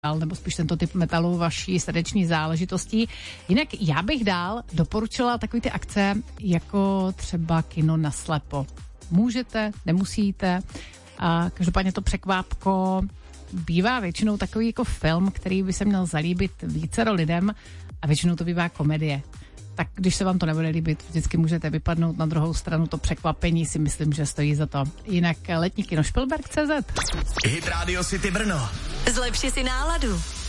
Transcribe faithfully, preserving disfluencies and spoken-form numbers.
nebo spíš tento typ metalu vaší srdeční záležitostí. Jinak já bych dál doporučila takový ty akce jako třeba kino naslepo. Můžete, nemusíte. A každopádně to překvápko bývá většinou takový jako film, který by se měl zalíbit vícero lidem a většinou to bývá komedie. Tak když se vám to nebude líbit, vždycky můžete vypadnout na druhou stranu, to překvapení si myslím, že stojí za to. Jinak letní kino Špilberk tečka cé zet. Hit Radio City Brno. Zlepši si náladu.